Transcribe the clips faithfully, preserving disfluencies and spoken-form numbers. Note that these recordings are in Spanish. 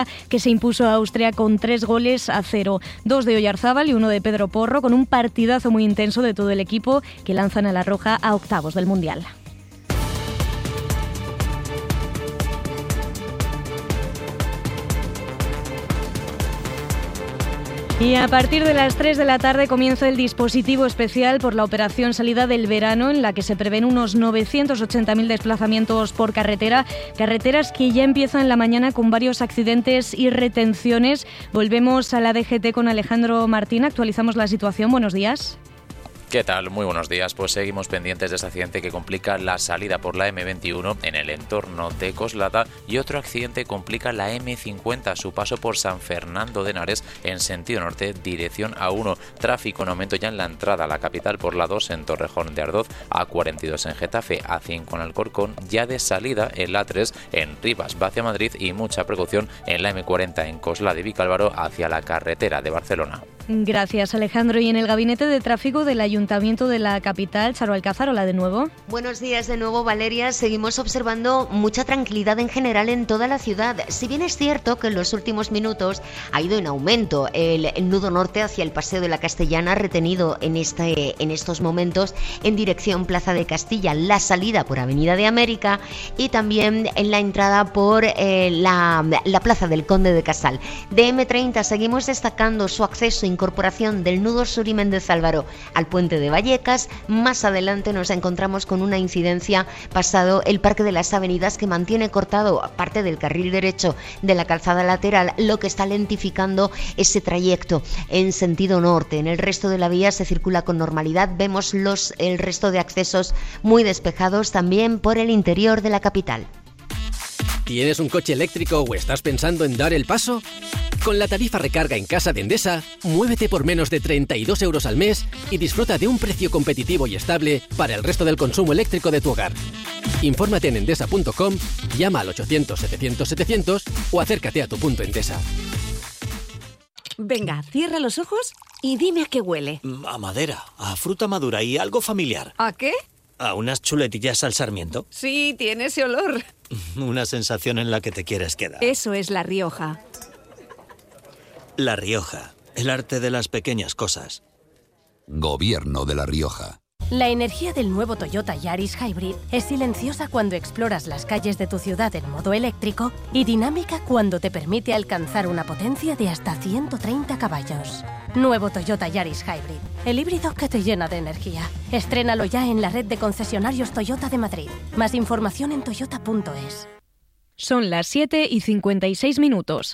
que se impuso a Austria con tres goles a cero. Dos de Oyarzábal y uno de Pedro Porro, con un partidazo muy intenso de todo el equipo que lanzan a la Roja a octavos del Mundial. Y a partir de las tres de la tarde comienza el dispositivo especial por la operación Salida del Verano, en la que se prevén unos novecientos ochenta mil desplazamientos por carretera, carreteras que ya empiezan la mañana con varios accidentes y retenciones. Volvemos a la D G T con Alejandro Martín, actualizamos la situación. Buenos días. ¿Qué tal? Muy buenos días. Pues seguimos pendientes de ese accidente que complica la salida por la eme veintiuno en el entorno de Coslada y otro accidente complica la eme cincuenta, su paso por San Fernando de Henares en sentido norte, dirección A uno. Tráfico en aumento ya en la entrada a la capital por la dos en Torrejón de Ardoz, A cuarenta y dos en Getafe, A cinco en Alcorcón, ya de salida en la A tres en Rivas va hacia Madrid y mucha precaución en la eme cuarenta en Coslada y Vicálvaro hacia la carretera de Barcelona. Gracias, Alejandro. Y en el Gabinete de Tráfico del Ayuntamiento de la capital, Charo Alcázar, hola de nuevo. Buenos días de nuevo, Valeria. Seguimos observando mucha tranquilidad en general en toda la ciudad. Si bien es cierto que en los últimos minutos ha ido en aumento el, el nudo norte hacia el Paseo de la Castellana, retenido en, este, en estos momentos en dirección Plaza de Castilla, la salida por Avenida de América y también en la entrada por eh, la, la Plaza del Conde de Casal. De eme treinta seguimos destacando su acceso incorporación del nudo sur y Méndez Álvaro al puente de Vallecas. Más adelante nos encontramos con una incidencia pasado el Parque de las Avenidas que mantiene cortado parte del carril derecho de la calzada lateral, lo que está lentificando ese trayecto en sentido norte. En el resto de la vía se circula con normalidad. Vemos los, el resto de accesos muy despejados también por el interior de la capital. ¿Tienes un coche eléctrico o estás pensando en dar el paso? Con la tarifa recarga en casa de Endesa, muévete por menos de treinta y dos euros al mes y disfruta de un precio competitivo y estable para el resto del consumo eléctrico de tu hogar. Infórmate en endesa punto com, llama al ochocientos setecientos setecientos o acércate a tu punto Endesa. Venga, cierra los ojos y dime a qué huele. A madera, a fruta madura y algo familiar. ¿A qué? ¿A unas chuletillas al sarmiento? Sí, tiene ese olor. Una sensación en la que te quieres quedar. Eso es La Rioja. La Rioja, el arte de las pequeñas cosas. Gobierno de La Rioja. La energía del nuevo Toyota Yaris Hybrid es silenciosa cuando exploras las calles de tu ciudad en modo eléctrico y dinámica cuando te permite alcanzar una potencia de hasta ciento treinta caballos. Nuevo Toyota Yaris Hybrid, el híbrido que te llena de energía. Estrénalo ya en la red de concesionarios Toyota de Madrid. Más información en toyota punto es. Son las siete y cincuenta y seis minutos.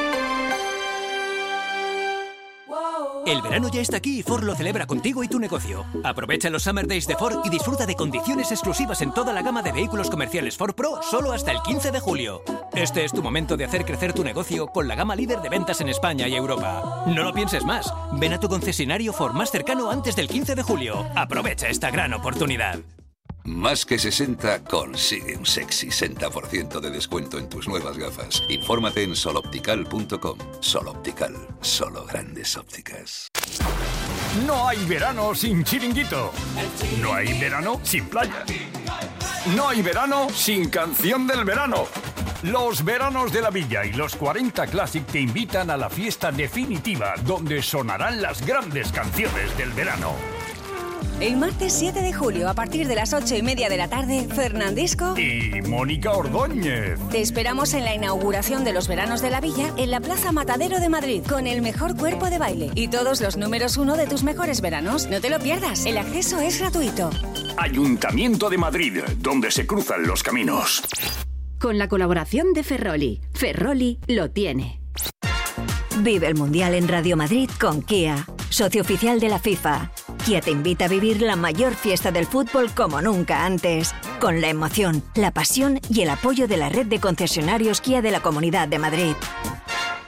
El verano ya está aquí y Ford lo celebra contigo y tu negocio. Aprovecha los Summer Days de Ford y disfruta de condiciones exclusivas en toda la gama de vehículos comerciales Ford Pro solo hasta el quince de julio. Este es tu momento de hacer crecer tu negocio con la gama líder de ventas en España y Europa. No lo pienses más. Ven a tu concesionario Ford más cercano antes del quince de julio. Aprovecha esta gran oportunidad. Más que sesenta consigue un sexy sesenta por ciento de descuento en tus nuevas gafas. Infórmate en sol optical punto com. Sol Optical, solo grandes ópticas. No hay verano sin chiringuito. No hay verano sin playa. No hay verano sin canción del verano. Los veranos de la Villa y los cuarenta Classic te invitan a la fiesta definitiva donde sonarán las grandes canciones del verano. El martes siete de julio, a partir de las ocho y media de la tarde, Fernandisco y Mónica Ordóñez. Te esperamos en la inauguración de los veranos de la Villa en la Plaza Matadero de Madrid, con el mejor cuerpo de baile y todos los números uno de tus mejores veranos. No te lo pierdas, el acceso es gratuito. Ayuntamiento de Madrid, donde se cruzan los caminos. Con la colaboración de Ferroli. Ferroli lo tiene. Vive el Mundial en Radio Madrid con Kia, socio oficial de la FIFA. Kia te invita a vivir la mayor fiesta del fútbol como nunca antes, con la emoción, la pasión y el apoyo de la red de concesionarios Kia de la Comunidad de Madrid.